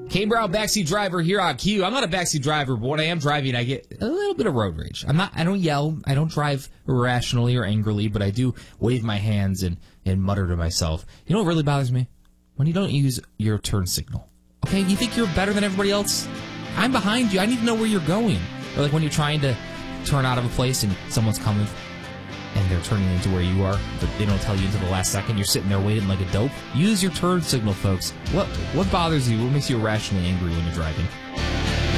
Kane Brown, backseat driver here on Q. I'm not a backseat driver, but when I am driving, I get a little bit of road rage. I don't yell. I don't drive irrationally or angrily, but I do wave my hands and mutter to myself. You know what really bothers me? When you don't use your turn signal. Okay, you think you're better than everybody else? I'm behind you. I need to know where you're going. Or like when you're trying to turn out of a place and someone's coming and they're turning into where you are, but they don't tell you until the last second. You're sitting there waiting like a dope. Use your turn signal, folks. What bothers you? What makes you irrationally angry when you're driving?